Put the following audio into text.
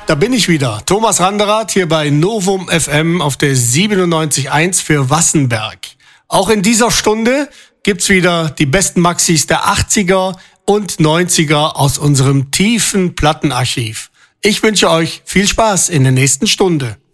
Da bin ich wieder. Thomas Randerath hier bei Novum FM auf der 97.1 für Wassenberg. Auch in dieser Stunde gibt's wieder die besten Maxis der 80er und 90er aus unserem tiefen Plattenarchiv. Ich wünsche euch viel Spaß in der nächsten Stunde.